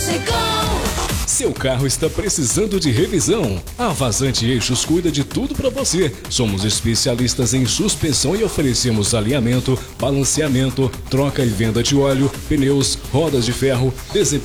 chegou. Seu carro está precisando de revisão? A Vazante Eixos cuida de tudo para você. Somos especialistas em suspensão e oferecemos alinhamento, balanceamento, troca e venda de óleo, pneus, rodas de ferro, desempenho